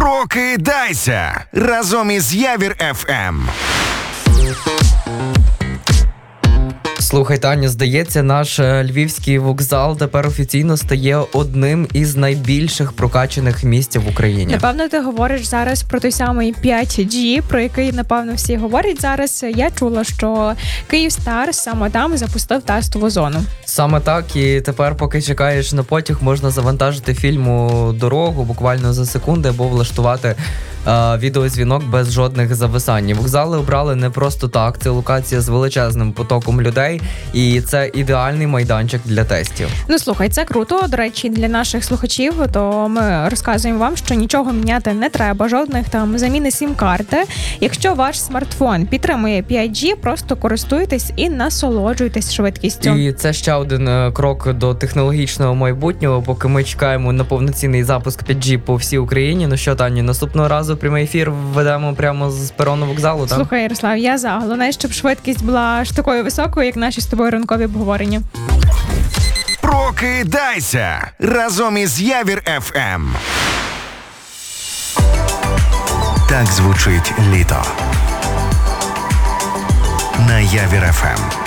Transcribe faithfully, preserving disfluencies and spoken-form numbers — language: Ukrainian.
Прокидайся разом із Явір еф ем. Слухай, Таня, здається, наш львівський вокзал тепер офіційно стає одним із найбільших прокачаних місць в Україні. Напевно, ти говориш зараз про той самий п'ять джі, про який, напевно, всі говорять зараз. Я чула, що Київстар саме там запустив тестову зону. Саме так, і тепер, поки чекаєш на потяг, можна завантажити фільм у дорогу буквально за секунди або влаштувати е, відеозвінок без жодних зависань. Вокзали обрали не просто так, це локація з величезним потоком людей, і це ідеальний майданчик для тестів. Ну, слухай, це круто. До речі, для наших слухачів, то ми розказуємо вам, що нічого міняти не треба, жодних там заміни сім-карти. Якщо ваш смартфон підтримує п'ять джі, просто користуйтесь і насолоджуйтесь швидкістю. І це ще один крок до технологічного майбутнього, поки ми чекаємо на повноцінний запуск п'ять джі по всій Україні. Ну що, Тані, наступного разу прямий ефір введемо прямо з перону вокзалу, так? Слухай, Ярослав, я за. Головне, щоб швидкість була ж такою високою, як наші з тобою ранкові обговорення. Прокидайся разом із Явір еф ем. Так звучить літо на Явір еф ем.